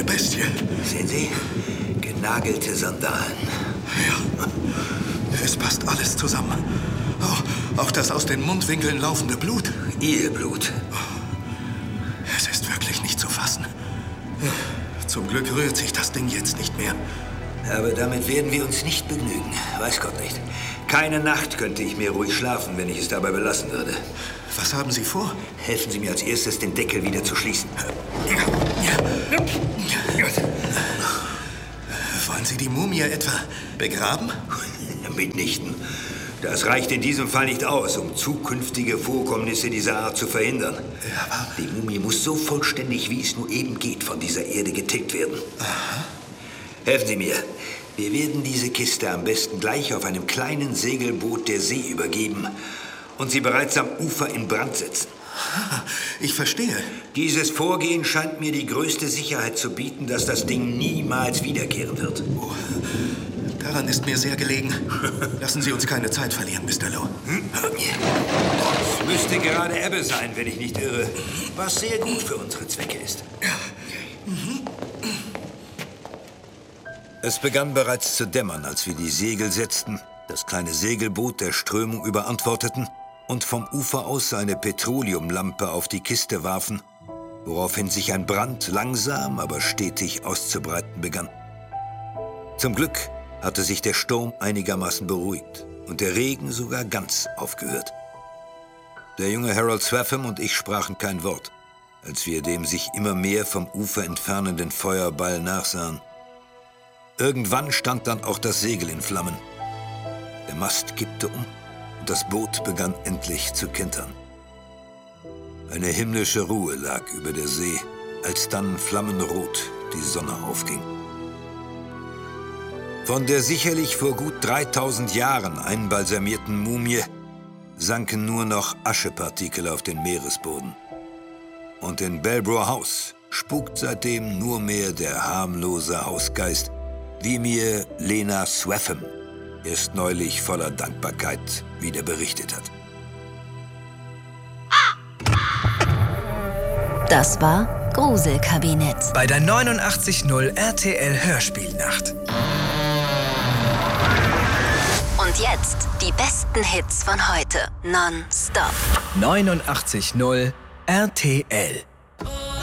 eine Bestie. Sehen Sie? Genagelte Sandalen. Ja, es passt alles zusammen. Auch das aus den Mundwinkeln laufende Blut. Ihr Blut. Es ist wirklich nicht zu fassen. Zum Glück rührt sich das Ding jetzt nicht mehr. Aber damit werden wir uns nicht begnügen. Weiß Gott nicht. Keine Nacht könnte ich mehr ruhig schlafen, wenn ich es dabei belassen würde. Was haben Sie vor? Helfen Sie mir als erstes, den Deckel wieder zu schließen. Wollen Sie die Mumie etwa begraben? Mitnichten. Das reicht in diesem Fall nicht aus, um zukünftige Vorkommnisse dieser Art zu verhindern. Aber die Mumie muss so vollständig, wie es nur eben geht, von dieser Erde getilgt werden. Aha. Helfen Sie mir. Wir werden diese Kiste am besten gleich auf einem kleinen Segelboot der See übergeben und sie bereits am Ufer in Brand setzen. Ich verstehe. Dieses Vorgehen scheint mir die größte Sicherheit zu bieten, dass das Ding niemals wiederkehren wird. Oh, daran ist mir sehr gelegen. Lassen Sie uns keine Zeit verlieren, Mr. Lowe. Es müsste gerade Ebbe sein, wenn ich nicht irre, was sehr gut für unsere Zwecke ist. Es begann bereits zu dämmern, als wir die Segel setzten, das kleine Segelboot der Strömung überantworteten und vom Ufer aus eine Petroleumlampe auf die Kiste warfen, woraufhin sich ein Brand langsam, aber stetig auszubreiten begann. Zum Glück hatte sich der Sturm einigermaßen beruhigt und der Regen sogar ganz aufgehört. Der junge Harold Swaffham und ich sprachen kein Wort, als wir dem sich immer mehr vom Ufer entfernenden Feuerball nachsahen. Irgendwann stand dann auch das Segel in Flammen. Der Mast kippte um und das Boot begann endlich zu kentern. Eine himmlische Ruhe lag über der See, als dann flammenrot die Sonne aufging. Von der sicherlich vor gut 3000 Jahren einbalsamierten Mumie sanken nur noch Aschepartikel auf den Meeresboden. Und in Belbrough House spukt seitdem nur mehr der harmlose Hausgeist, wie mir Lena Swaffham erst neulich voller Dankbarkeit wieder berichtet hat. Das war Gruselkabinett. Bei der 89.0 RTL Hörspielnacht. Und jetzt die besten Hits von heute. Non-stop. 89.0 RTL.